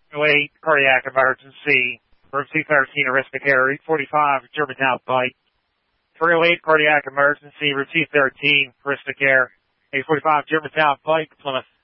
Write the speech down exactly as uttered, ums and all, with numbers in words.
oh eight, cardiac emergency. Room two thirteen, Aristocare, eight forty-five, Germantown Pike. three oh eight, cardiac emergency. Room two thirteen, Aristocare, eight forty-five, Germantown Pike, Plymouth.